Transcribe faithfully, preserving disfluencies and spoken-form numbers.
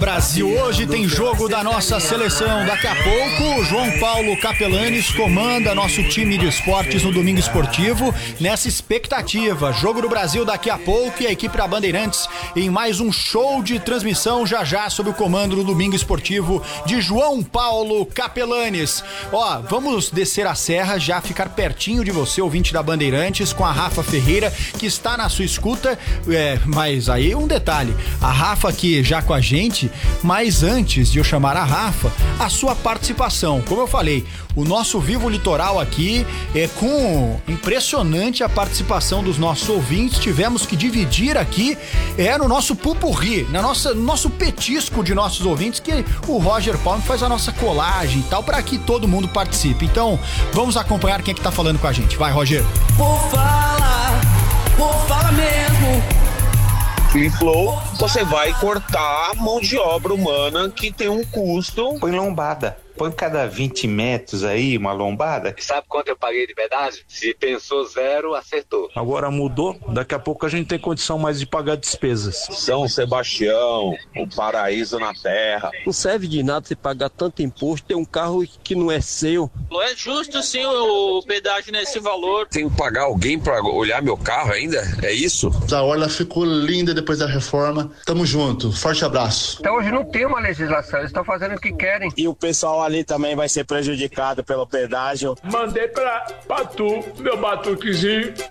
Brasil, hoje tem jogo da nossa seleção. Daqui a pouco, o João Paulo Capelanes comanda nosso time de esportes no Domingo Esportivo, nessa expectativa. Jogo do Brasil daqui a pouco e a equipe da Bandeirantes em mais um show de transmissão já já sob o comando do Domingo Esportivo de João Paulo Capelanes. Ó, vamos descer a serra, já ficar pertinho de você, ouvinte da Bandeirantes, com a Rafa Ferreira, que está na sua escuta. É, mas aí um detalhe, a Rafa aqui já com a gente, mas antes de eu chamar a Rafa, a sua participação. Como eu falei, o nosso Vivo Litoral aqui é com impressionante a participação dos nossos ouvintes. Tivemos que dividir aqui é no nosso pupurri, na nossa, no nosso petisco de nossos ouvintes, que o Roger Palme faz a nossa colagem e tal, para que todo mundo participe. Então, vamos acompanhar quem é que tá falando com a gente. Vai, Roger. Por falar, por falar mesmo. Em Flow, você vai cortar a mão de obra humana que tem um custo. Põe lombada. Põe cada vinte metros aí uma lombada. Sabe quanto eu paguei de pedágio? Se pensou zero, acertou. Agora mudou, daqui a pouco a gente tem condição mais de pagar despesas. São Sebastião, o paraíso na terra. Não serve de nada você pagar tanto imposto, ter um carro que não é seu. Não é justo sim o pedágio nesse valor. Tenho que pagar alguém para olhar meu carro ainda? É isso? A orla ficou linda depois da reforma. Tamo junto, forte abraço. Até hoje não tem uma legislação, eles estão fazendo o que querem. E o pessoal ali também vai ser prejudicado pelo pedágio. Mandei pra Patu, meu batuquezinho.